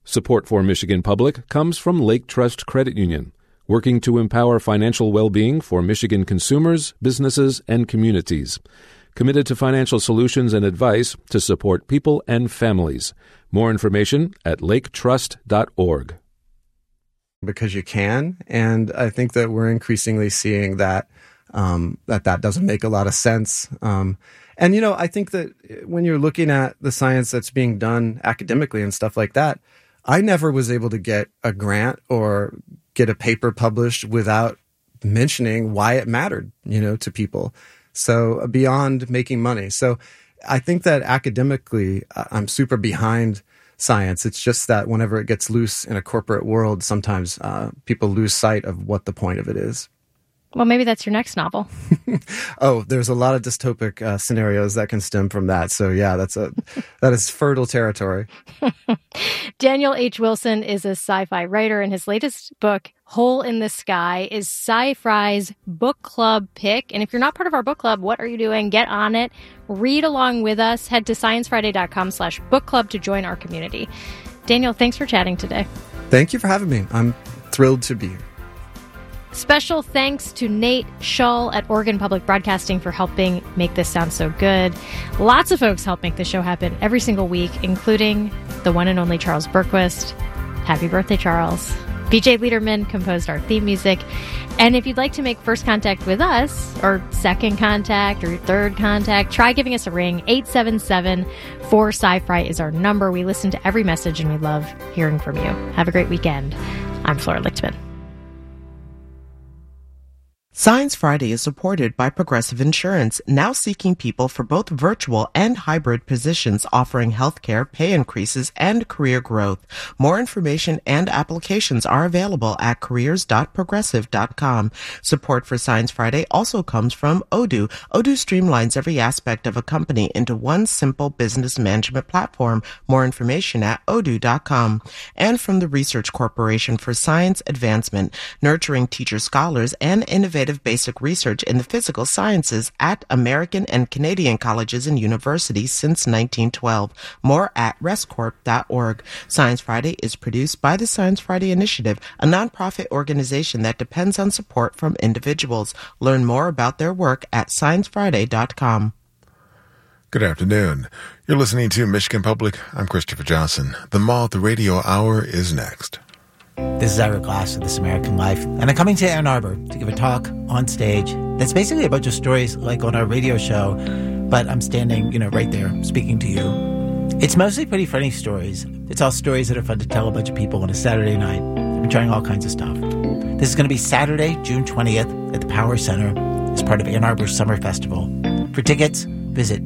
Support for Michigan Public comes from Lake Trust Credit Union, working to empower financial well-being for Michigan consumers, businesses, and communities. Committed to financial solutions and advice to support people and families. More information at laketrust.org. Because you can, and I think that we're increasingly seeing that that doesn't make a lot of sense. And, you know, I think that when you're looking at the science that's being done academically and stuff like that, I never was able to get a grant or get a paper published without mentioning why it mattered, you know, to people. So beyond making money. So I think that academically, I'm super behind science. It's just that whenever it gets loose in a corporate world, sometimes people lose sight of what the point of it is. Well, maybe that's your next novel. Oh, there's a lot of dystopic scenarios that can stem from that. So yeah, that is fertile territory. Daniel H. Wilson is a sci-fi writer, and his latest book, Hole in the Sky, is Sci-Fry's book club pick. And if you're not part of our book club, what are you doing? Get on it. Read along with us. Head to sciencefriday.com/book club to join our community. Daniel, thanks for chatting today. Thank you for having me. I'm thrilled to be here. Special thanks to Nate Shull at Oregon Public Broadcasting for helping make this sound so good. Lots of folks help make the show happen every single week, including the one and only Charles Berquist. Happy birthday, Charles. BJ Liederman composed our theme music. And if you'd like to make first contact with us, or second contact, or third contact, try giving us a ring. 877-4-SciFri is our number. We listen to every message, and we love hearing from you. Have a great weekend. I'm Flora Lichtman. Science Friday is supported by Progressive Insurance, now seeking people for both virtual and hybrid positions offering healthcare, pay increases, and career growth. More information and applications are available at careers.progressive.com. Support for Science Friday also comes from Odoo. Odoo streamlines every aspect of a company into one simple business management platform. More information at odoo.com. And from the Research Corporation for Science Advancement, nurturing teacher scholars and innovative basic research in the physical sciences at American and Canadian colleges and universities since 1912. More at rescorp.org. Science Friday is produced by the Science Friday Initiative, a nonprofit organization that depends on support from individuals. Learn more about their work at sciencefriday.com. Good afternoon. You're listening to Michigan Public. I'm Christopher Johnson. The Moth Radio Hour is next. This is Ira Glass of This American Life, and I'm coming to Ann Arbor to give a talk on stage that's basically a bunch of stories like on our radio show, but I'm standing, right there speaking to you. It's mostly pretty funny stories. It's all stories that are fun to tell a bunch of people on a Saturday night. I'm trying all kinds of stuff. This is going to be Saturday, June 20th at the Power Center as part of Ann Arbor's Summer Festival. For tickets, visit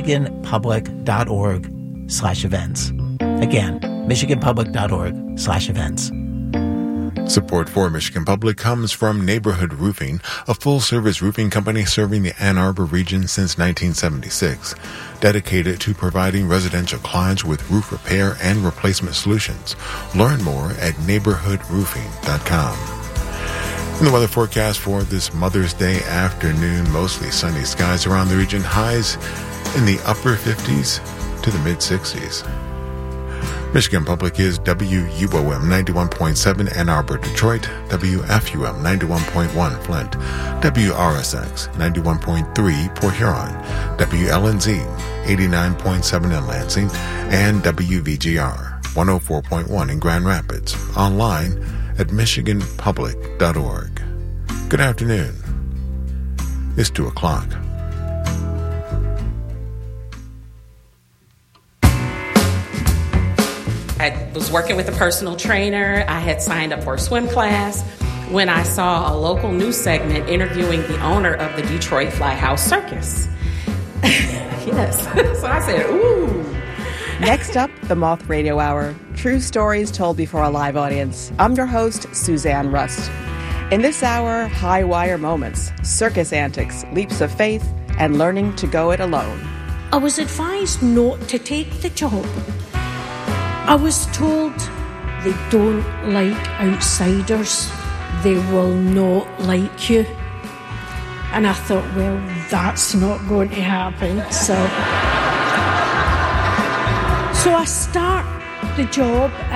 michiganpublic.org/events. Again, michiganpublic.org/events. Support for Michigan Public comes from Neighborhood Roofing, a full-service roofing company serving the Ann Arbor region since 1976, dedicated to providing residential clients with roof repair and replacement solutions. Learn more at neighborhoodroofing.com. And the weather forecast for this Mother's Day afternoon, mostly sunny skies around the region, highs in the upper 50s to the mid-60s. Michigan Public is WUOM 91.7 Ann Arbor, Detroit, WFUM 91.1 Flint, WRSX 91.3 Port Huron, WLNZ 89.7 in Lansing, and WVGR 104.1 in Grand Rapids. Online at michiganpublic.org. Good afternoon. It's 2 o'clock. I was working with a personal trainer. I had signed up for a swim class when I saw a local news segment interviewing the owner of the Detroit Fly House Circus. Yes. So I said, ooh. Next up, the Moth Radio Hour. True stories told before a live audience. I'm your host, Suzanne Rust. In this hour, high wire moments, circus antics, leaps of faith, and learning to go it alone. I was advised not to take the job. I was told they don't like outsiders. They will not like you. And I thought, well, that's not going to happen. So I start the job